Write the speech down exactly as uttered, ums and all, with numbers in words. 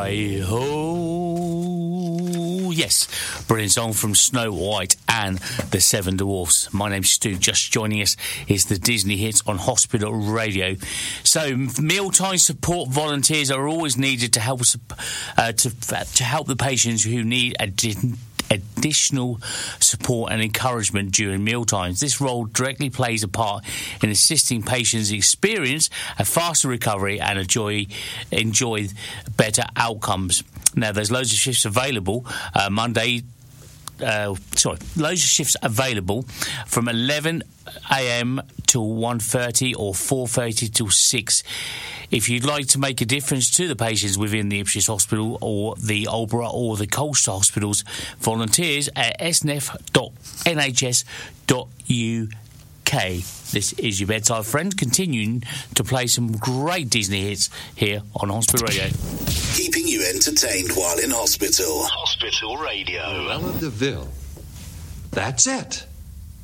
Hi-ho. Yes, brilliant song from Snow White and the Seven Dwarfs. My name's Stu. Just joining us is the Disney Hits on Hospital Radio. So, mealtime support volunteers are always needed to help uh, to to help the patients who need a additional support and encouragement during mealtimes. This role directly plays a part in assisting patients experience a faster recovery and enjoy enjoy better outcomes. Now, there's loads of shifts available. Uh, Monday, uh, sorry, loads of shifts available from eleven a.m. till one thirty or four thirty till six. If you'd like to make a difference to the patients within the Ipswich Hospital or the Aldeburgh or the Colchester hospitals, volunteers at s n f dot n h s dot u k. This is your bedside friend, continuing to play some great Disney hits here on Hospital Radio. Keeping you entertained while in hospital. Hospital Radio. Cruella de Vil. That's it.